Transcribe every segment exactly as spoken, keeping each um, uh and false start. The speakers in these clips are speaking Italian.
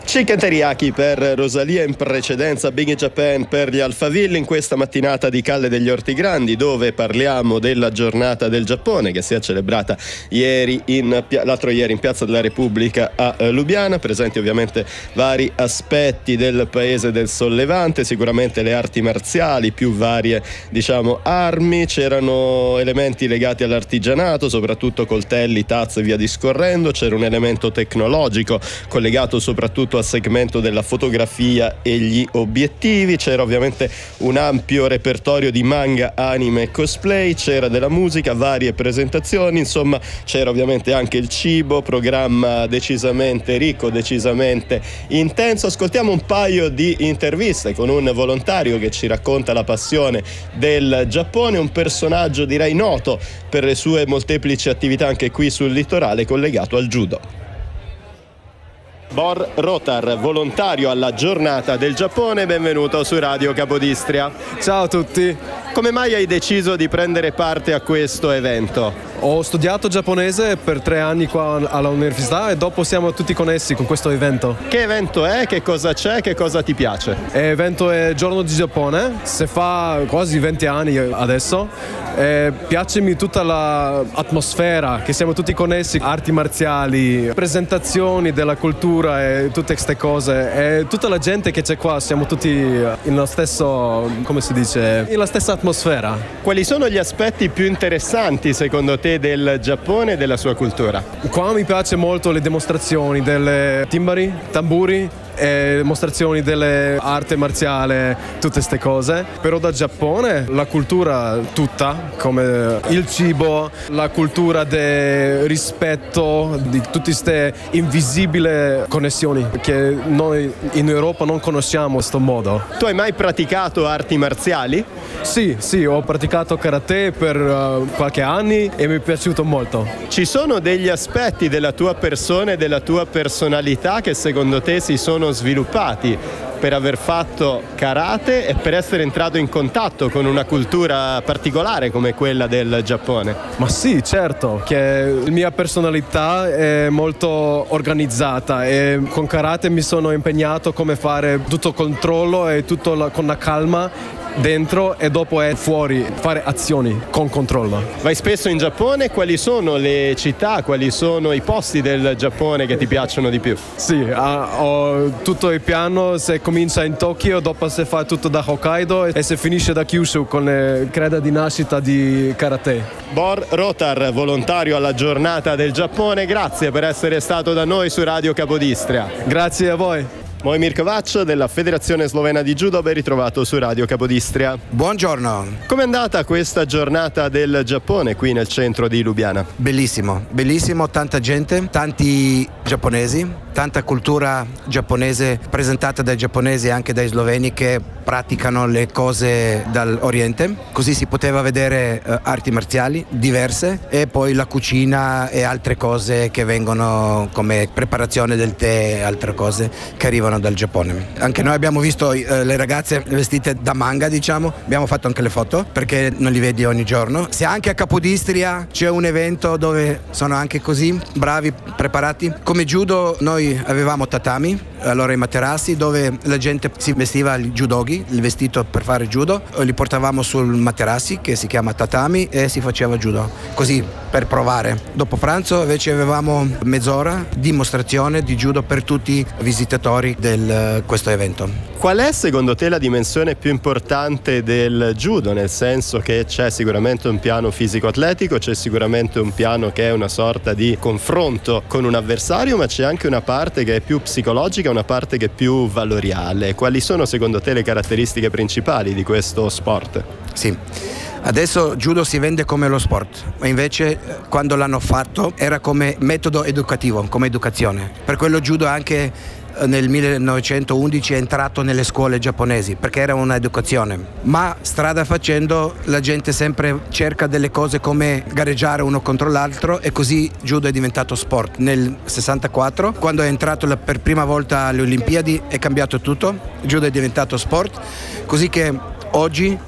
Chicken teriyaki per Rosalia, in precedenza Big in Japan per gli Alphaville, in questa mattinata di Calle degli Orti Grandi, dove parliamo della giornata del Giappone che si è celebrata ieri in, l'altro ieri in Piazza della Repubblica a Lubiana. Presenti ovviamente vari aspetti del paese del sollevante, sicuramente le arti marziali, più varie diciamo armi, c'erano elementi legati all'artigianato, soprattutto coltelli, tazze e via discorrendo, c'era un elemento tecnologico collegato soprattutto al segmento della fotografia e gli obiettivi, c'era ovviamente un ampio repertorio di manga, anime e cosplay, c'era della musica, varie presentazioni, insomma c'era ovviamente anche il cibo, programma decisamente ricco, decisamente intenso. Ascoltiamo un paio di interviste con un volontario che ci racconta la passione del Giappone, un personaggio direi noto per le sue molteplici attività anche qui sul litorale, collegato al judo. Bor Rotar, volontario alla giornata del Giappone, benvenuto su Radio Capodistria. Ciao a tutti. Come mai hai deciso di prendere parte a questo evento? Ho studiato giapponese per tre anni qua all'università e dopo siamo tutti connessi con questo evento. Che evento è? Che cosa c'è? Che cosa ti piace? L'evento è Giorno di Giappone, si fa quasi venti anni adesso. E piacemi tutta l'atmosfera, che siamo tutti connessi, arti marziali, presentazioni della cultura e tutte queste cose. E tutta la gente che c'è qua, siamo tutti in lo stesso, come si dice, in la stessa atmosfera. Quali sono gli aspetti più interessanti secondo te del Giappone e della sua cultura? Qua mi piace molto le dimostrazioni delle timbari, tamburi e dimostrazioni delle arte marziale, tutte queste cose. Però da Giappone la cultura tutta, come il cibo, la cultura del rispetto di tutte queste invisibili connessioni che noi in Europa non conosciamo in questo modo. Tu hai mai praticato arti marziali? Sì, sì, ho praticato karate per uh, qualche anni e mi è piaciuto molto. Ci sono degli aspetti della tua persona e della tua personalità che secondo te si sono sviluppati per aver fatto karate e per essere entrato in contatto con una cultura particolare come quella del Giappone? Ma sì, certo, che la mia personalità è molto organizzata e con karate mi sono impegnato come fare tutto controllo e tutto la, con la calma dentro e dopo è fuori, fare azioni con controllo. Vai spesso in Giappone? Quali sono le città, quali sono i posti del Giappone che ti piacciono di più? Sì, ho tutto il piano, se comincia in Tokyo, dopo si fa tutto da Hokkaido e si finisce da Kyushu con le creda di nascita di karate. Bor Rotar, volontario alla giornata del Giappone, grazie per essere stato da noi su Radio Capodistria. Grazie a voi. Mojmir Kovac della Federazione Slovena di Judo, ben ritrovato su Radio Capodistria. Buongiorno. Com'è andata questa giornata del Giappone qui nel centro di Lubiana? Bellissimo, bellissimo, tanta gente, tanti giapponesi, tanta cultura giapponese presentata dai giapponesi e anche dai sloveni che praticano le cose dall'Oriente. Così si poteva vedere uh, arti marziali diverse e poi la cucina e altre cose che vengono come preparazione del tè e altre cose che arrivano dal Giappone. Anche noi abbiamo visto eh, le ragazze vestite da manga, diciamo, abbiamo fatto anche le foto perché non li vedi ogni giorno. Se anche a Capodistria c'è un evento dove sono anche così bravi, preparati. Come judo noi avevamo tatami, allora i materassi dove la gente si vestiva il judogi, il vestito per fare judo, li portavamo sul materassi che si chiama tatami e si faceva judo, così per provare. Dopo pranzo invece avevamo mezz'ora dimostrazione di judo per tutti i visitatori del questo evento. Qual è secondo te la dimensione più importante del judo? Nel senso che c'è sicuramente un piano fisico-atletico, c'è sicuramente un piano che è una sorta di confronto con un avversario, ma c'è anche una parte che è più psicologica, una parte che è più valoriale. Quali sono secondo te le caratteristiche principali di questo sport? Sì. Adesso judo si vende come lo sport, ma invece quando l'hanno fatto era come metodo educativo, come educazione. Per quello judo anche nel millenovecentoundici è entrato nelle scuole giapponesi perché era una educazione, ma strada facendo la gente sempre cerca delle cose come gareggiare uno contro l'altro e così judo è diventato sport. Nel sessantaquattro, quando è entrato la, per prima volta alle Olimpiadi, è cambiato tutto, judo è diventato sport, così che oggi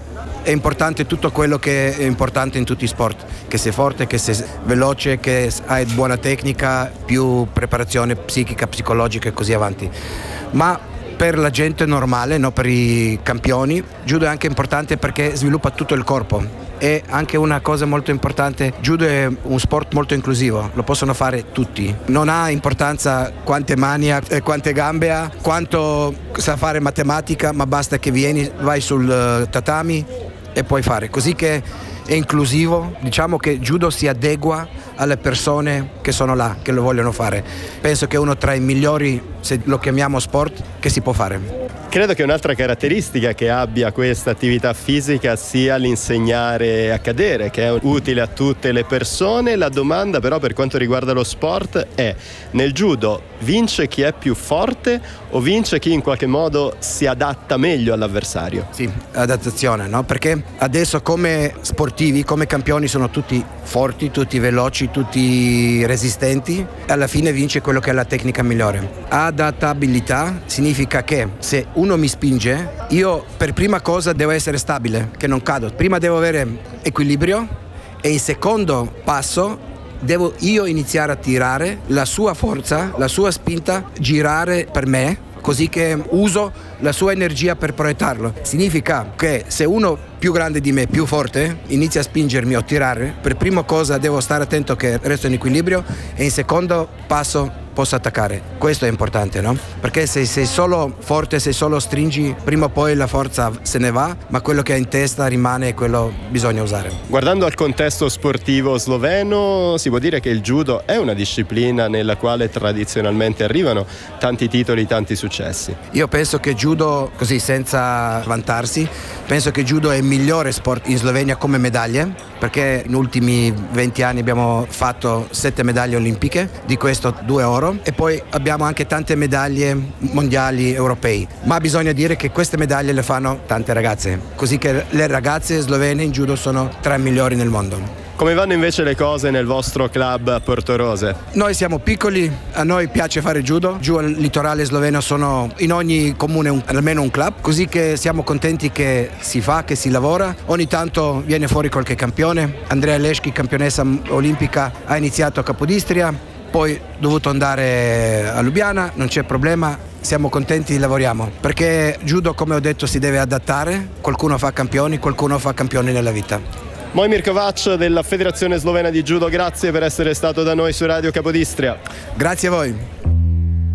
È importante tutto quello che è importante in tutti i sport, che sei forte, che sei veloce, che hai buona tecnica, più preparazione psichica, psicologica e così avanti. Ma per la gente normale, no, per i campioni, judo è anche importante perché sviluppa tutto il corpo. E anche una cosa molto importante, judo è un sport molto inclusivo, lo possono fare tutti. Non ha importanza quante mani ha, quante gambe ha, quanto sa fare matematica, ma basta che vieni, vai sul tatami e puoi fare. Così che è inclusivo, diciamo che judo si adegua alle persone che sono là, che lo vogliono fare. Penso che è uno tra i migliori, se lo chiamiamo sport, che si può fare. Credo che un'altra caratteristica che abbia questa attività fisica sia l'insegnare a cadere, che è utile a tutte le persone. La domanda però per quanto riguarda lo sport è: nel judo vince chi è più forte o vince chi in qualche modo si adatta meglio all'avversario? Sì, adattazione, no? Perché adesso come sportivi, come campioni sono tutti forti, tutti veloci, tutti resistenti, e alla fine vince quello che ha la tecnica migliore. Adattabilità significa che se uno mi spinge, io per prima cosa devo essere stabile, che non cado. Prima devo avere equilibrio e in secondo passo devo io iniziare a tirare la sua forza, la sua spinta, girare per me, così che uso la sua energia per proiettarlo. Significa che se uno più grande di me, più forte, inizia a spingermi o tirare, per prima cosa devo stare attento che resto in equilibrio e in secondo passo posso attaccare. Questo è importante, no? Perché se sei solo forte, se solo stringi, prima o poi la forza se ne va, ma quello che hai in testa rimane e quello bisogna usare. Guardando al contesto sportivo sloveno, si può dire che il judo è una disciplina nella quale tradizionalmente arrivano tanti titoli, tanti successi. Io penso che judo, così senza vantarsi, penso che judo è il migliore sport in Slovenia come medaglie, perché negli ultimi venti anni abbiamo fatto sette medaglie olimpiche, di questo due oro, e poi abbiamo anche tante medaglie mondiali, europei, ma bisogna dire che queste medaglie le fanno tante ragazze, così che le ragazze slovene in judo sono tra i migliori nel mondo. Come vanno invece le cose nel vostro club a Portorose? Noi siamo piccoli, a noi piace fare judo, giù al litorale sloveno sono in ogni comune un, almeno un club, così che siamo contenti che si fa, che si lavora. Ogni tanto viene fuori qualche campione. Andrea Leschi, campionessa olimpica, ha iniziato a Capodistria, poi dovuto andare a Lubiana, non c'è problema. Siamo contenti, lavoriamo, perché judo, come ho detto, si deve adattare. Qualcuno fa campioni, qualcuno fa campioni nella vita. Mojmir Kovač della Federazione Slovena di Judo, grazie per essere stato da noi su Radio Capodistria. Grazie a voi.